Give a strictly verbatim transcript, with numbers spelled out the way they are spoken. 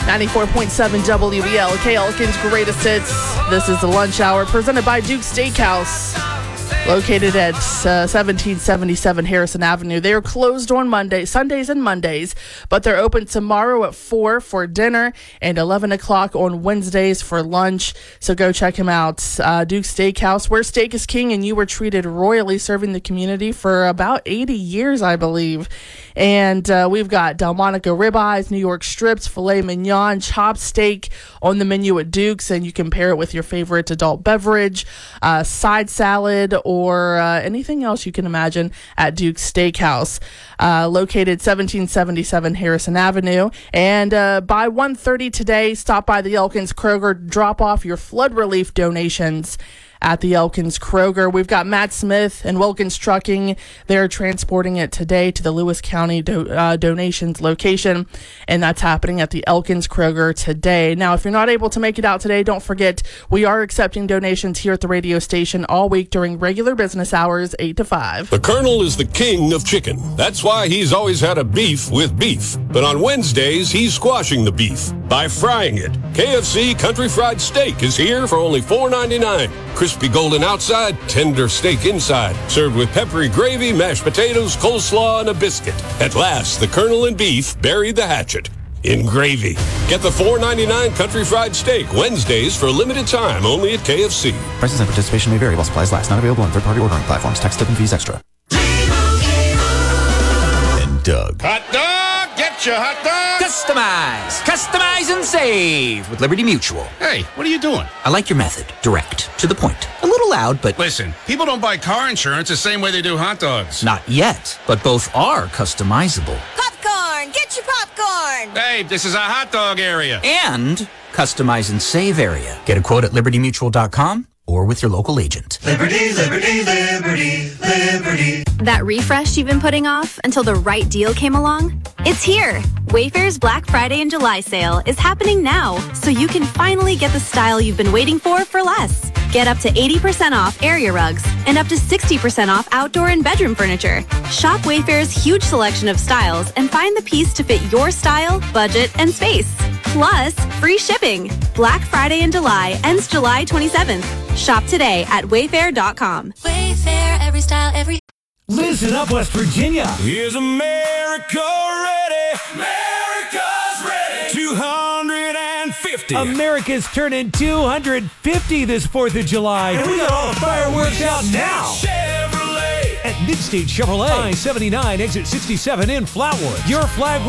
ninety-four point seven W E L K, Elkins Greatest Hits. This is the Lunch Hour presented by Duke Steakhouse, located at uh, seventeen seventy-seven Harrison Avenue. They are closed on Monday, Sundays and Mondays, but they're open tomorrow at four for dinner and eleven o'clock on Wednesdays for lunch. So go check him out. Uh, Duke Steakhouse, where steak is king and you were treated royally, serving the community for about eighty years, I believe. And uh, we've got Delmonico ribeyes, New York strips, filet mignon, chopped steak on the menu at Duke's, and you can pair it with your favorite adult beverage, uh, side salad, or uh, anything else you can imagine at Duke's Steakhouse, uh, located seventeen seventy-seven Harrison Avenue. And uh, by one thirty today, stop by the Elkins Kroger, drop off your flood relief donations at the Elkins Kroger. We've got Matt Smith and Wilkins Trucking. They're transporting it today to the Lewis County do, uh, donations location, and that's happening at the Elkins Kroger today. Now, if you're not able to make it out today, don't forget we are accepting donations here at the radio station all week during regular business hours, eight to five. The Colonel is the king of chicken. That's why he's always had a beef with beef. But on Wednesdays, he's squashing the beef by frying it. K F C Country Fried Steak is here for only four ninety-nine. Crispy golden outside, tender steak inside. Served with peppery gravy, mashed potatoes, coleslaw, and a biscuit. At last, the Colonel and beef buried the hatchet in gravy. Get the four ninety-nine Country Fried Steak Wednesdays for a limited time only at K F C. Prices and participation may vary while supplies last. Not available on third-party ordering platforms. Tax, tip, and fees extra. And Doug. Hot dog! Get your hot dog! Customize! Customize and save with Liberty Mutual. Hey, what are you doing? I like your method. Direct. To the point. A little loud, but... Listen, people don't buy car insurance the same way they do hot dogs. Not yet, but both are customizable. Popcorn! Get your popcorn! Hey, this is a hot dog area. And customize and save area. Get a quote at liberty mutual dot com or with your local agent. Liberty, liberty, liberty, liberty. That refresh you've been putting off until the right deal came along? It's here. Wayfair's Black Friday and July sale is happening now, so you can finally get the style you've been waiting for for less. Get up to eighty percent off area rugs and up to sixty percent off outdoor and bedroom furniture. Shop Wayfair's huge selection of styles and find the piece to fit your style, budget, and space. Plus, free shipping. Black Friday in July ends July twenty-seventh. Shop today at wayfair dot com. Wayfair, every style, every... Listen up, West Virginia. Is America ready? America's ready. two hundred fifty. America's turning two hundred fifty this fourth of July. And we got all the fireworks out now. Chevrolet. At Midstate Chevrolet, I seventy-nine, exit sixty-seven in Flatwood. Your flag